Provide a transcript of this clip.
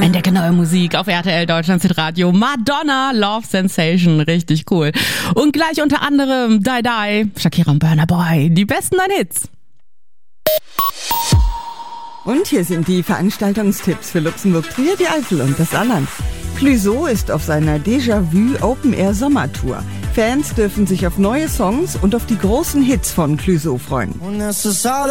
Entdecke neue Musik auf RTL Deutschland Radio. Madonna, Love Sensation, richtig cool. Und gleich unter anderem Die Die, Shakira und Burna Boy, die besten 9 Hits. Und hier sind die Veranstaltungstipps für Luxemburg, Trier, die Eifel und das Saarland. Clouseau ist auf seiner Déjà-vu Open-Air-Sommertour. Fans dürfen sich auf neue Songs und auf die großen Hits von Clouseau freuen.